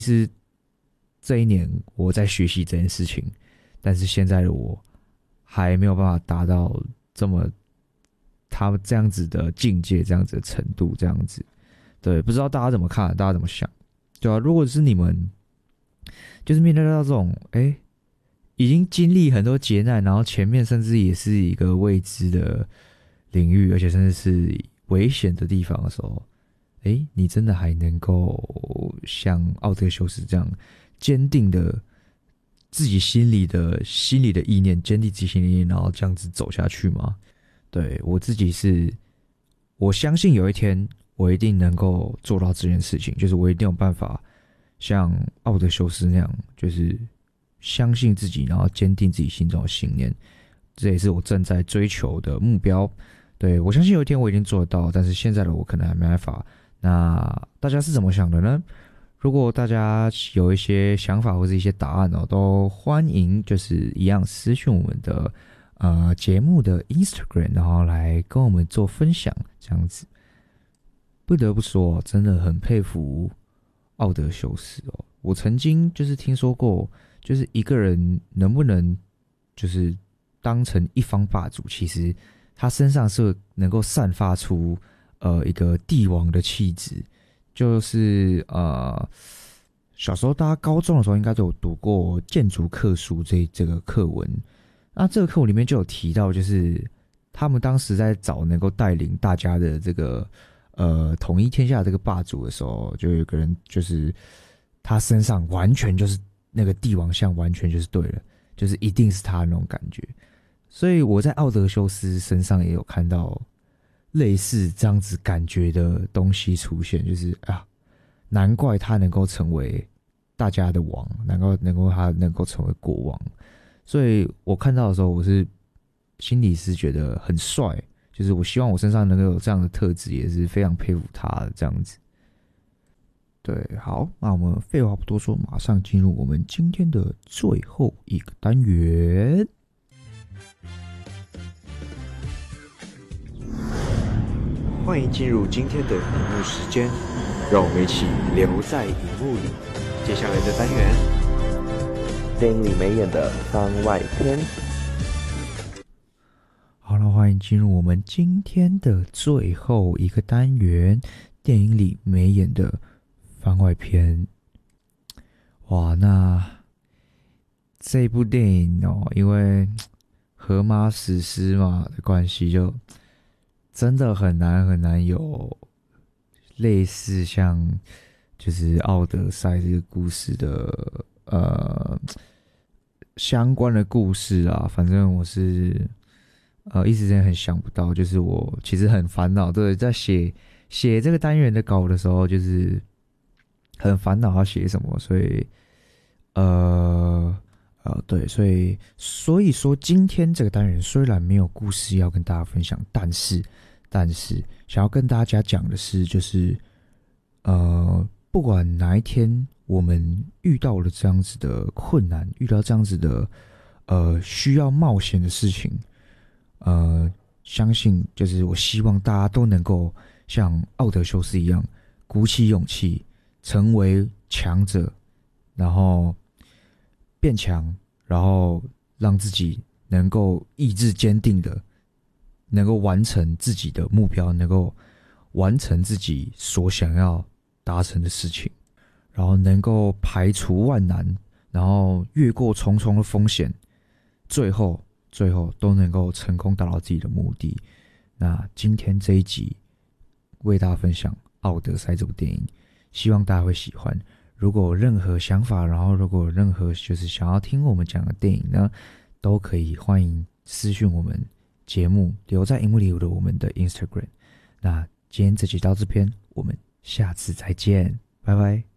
是这一年我在学习这件事情，但是现在的我还没有办法达到这么他们这样子的境界，这样子的程度，这样子。对，不知道大家怎么看，大家怎么想？对啊，如果是你们，就是面对到这种，已经经历很多劫难，然后前面甚至也是一个未知的领域，而且甚至是危险的地方的时候，你真的还能够像奥德修斯这样坚定的自己心里的意念，坚定自己心里的意念，然后这样子走下去吗？对，我自己是，我相信有一天我一定能够做到这件事情，就是我一定有办法像奥德修斯那样，就是相信自己，然后坚定自己心中的信念，这也是我正在追求的目标。对，我相信有一天我一定做得到，但是现在的我可能还没办法。那大家是怎么想的呢？如果大家有一些想法或是一些答案都欢迎就是一样私讯我们的节目的 Instagram， 然后来跟我们做分享，这样子。不得不说，真的很佩服奥德修斯哦。我曾经就是听说过，就是一个人能不能就是当成一方霸主，其实他身上是能够散发出一个帝王的气质。就是小时候大家高中的时候应该都有读过建筑课书这个课文，那这个课文里面就有提到，就是他们当时在找能够带领大家的这个统一天下的这个霸主的时候，就有一个人就是他身上完全就是那个帝王像，完全就是对了，就是一定是他那种感觉。所以我在奥德修斯身上也有看到类似这样子感觉的东西出现，就是难怪他能够成为大家的王，他能够成为国王。所以我看到的时候，我是心里是觉得很帅，就是我希望我身上能够有这样的特质，也是非常佩服他的这样子。对，好，那我们废话不多说，马上进入我们今天的最后一个单元。欢迎进入今天的荧幕时间，让我们一起留在荧幕里。接下来的单元， 电影里没演的番外篇。 好了，欢迎进入我们今天的最后一个单元，电影里没演的番外篇。哇，那这部电影因为荷马史诗嘛的关系，就真的很难有类似像就是奥德赛这个故事的相关的故事啊。反正我是一时间很想不到，就是我其实很烦恼，对，在写这个单元的稿的时候，就是很烦恼要写什么，所以对，所以说今天这个单元虽然没有故事要跟大家分享，但是想要跟大家讲的是，就是不管哪一天我们遇到了这样子的困难，遇到这样子的需要冒险的事情，相信就是我希望大家都能够像奥德修斯一样，鼓起勇气，成为强者，然后变强，然后让自己能够意志坚定的，能够完成自己的目标，能够完成自己所想要达成的事情，然后能够排除万难，然后越过重重的风险，最后都能够成功达到自己的目的。那今天这一集为大家分享《奥德赛》这部电影，希望大家会喜欢。如果有任何想法，然后如果有任何就是想要听我们讲的电影呢，都可以欢迎私讯我们节目，留在荧幕里的我们的 Instagram。那今天这集到这边，我们下次再见，拜拜。